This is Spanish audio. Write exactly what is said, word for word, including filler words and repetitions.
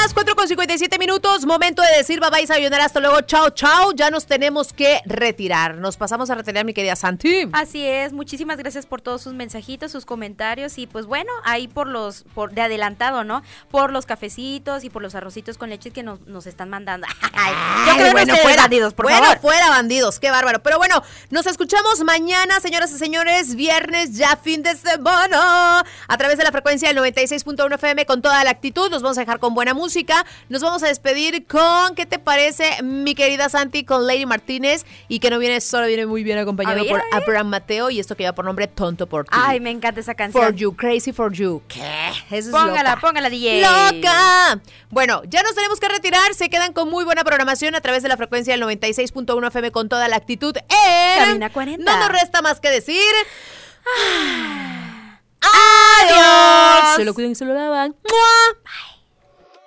las cuatro con cincuenta y siete minutos, momento de decir bye bye, sayonara, hasta luego, chao, chao. Ya nos tenemos que retirar. Nos pasamos a retirar, mi querida Santi. Así es, muchísimas gracias por todos sus mensajitos, sus comentarios y pues bueno, ahí por los, por de adelantado, ¿no? Por los cafecitos y por los arrocitos con leche que nos, nos están mandando. Ay, yo creo bueno, que fuera, bandidos, por bueno, favor. fuera bandidos, qué bárbaro. Pero bueno, nos escuchamos mañana, señoras y señores, viernes, ya fin de semana, a través de la frecuencia del noventa y seis punto uno F M con toda la actitud. Nos vamos a dejar con buena música. Nos vamos a despedir con, ¿qué te parece, mi querida Santi, con Lady Martínez? Y que no viene solo, viene muy bien acompañado ver, por Abraham Mateo y esto que lleva por nombre Tonto por ti. Ay, me encanta esa canción. For You, Crazy for You. ¿Qué? Eso es Póngala, loca. póngala, D J. ¡Loca! Bueno, ya nos tenemos que retirar. Se quedan con muy buena programación a través de la frecuencia del noventa y seis punto uno F M con toda la actitud en Cabina cuarenta. No nos resta más que decir Ah. ¡adiós! Adiós. Se lo cuidan y se lo lavan. ¡Mua! Bye.